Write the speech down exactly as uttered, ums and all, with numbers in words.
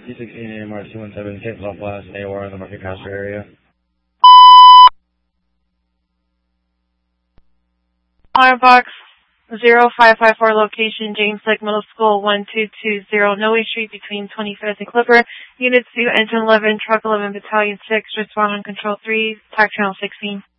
T sixteen A M R two one seven, Saint Southwest, A O R in the Market Casper area. Firebox zero five five four location, James Lake Middle School, one two two zero, Noe Street between twenty-fifth and Clipper. Unit two, Engine eleven, Truck eleven, Battalion six, respond on Control three, Tac Channel sixteen.